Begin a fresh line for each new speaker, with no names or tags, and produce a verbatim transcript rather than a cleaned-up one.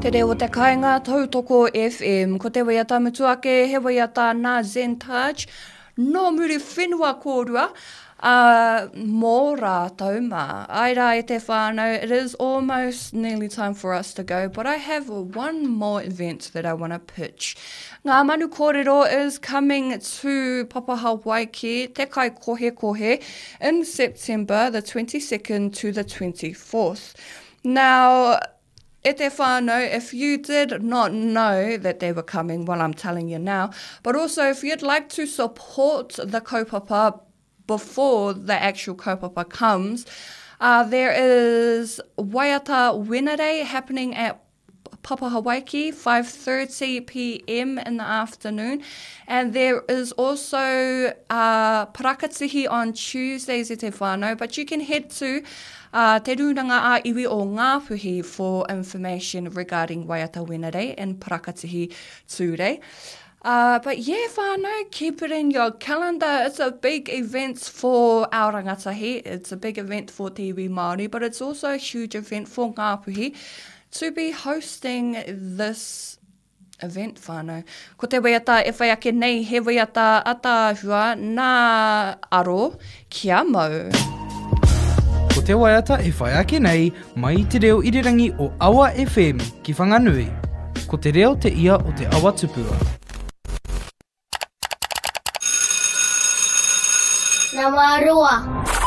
Te reo te kāinga Tautoko F M, ko te waiata Mutuake, he waiata nā Zentaj, no muri whenua kōrua, uh, mō rātou mā. Ai rā e te whānau, it is almost nearly time for us to go, but I have one more event that I want to pitch. Ngā Manu Kōrero is coming to Papaha Waiki, Te Kai Kohe Kohe, in September the twenty-second to the twenty-fourth. Now, e te whānau, if you did not know that they were coming, well, I'm telling you now, but also if you'd like to support the kaupapa before the actual kaupapa comes, uh, there is Waiata Wenere happening at Papaha Waiki, five thirty p m in the afternoon. And there is also uh, Parakatihi on Tuesdays e te whānau, but you can head to uh, Te Runanga a Iwi o Ngāpuhi for information regarding Waiata Wenere and Parakatihi Ture. Uh, but yeah, whānau, keep it in your calendar. It's a big event for our rangatahi. It's a big event for Te Iwi Māori, but it's also a huge event for Ngāpuhi to be hosting this event, whānau. Ko te waiata e whai ake nei, he waiata atāhua nā aro kia mau.
Ko te waiata e whai ake nei, mai te reo irirangi o Awa F M ki Whanganui. Ko te reo te ia o te awa tupua.
Nā mā roa.